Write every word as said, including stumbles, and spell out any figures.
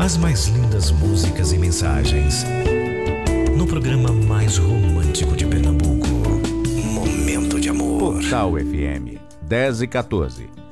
As mais lindas músicas e mensagens. No programa mais romântico de Pernambuco. Momento de Amor. Portal F M, dez e quatorze.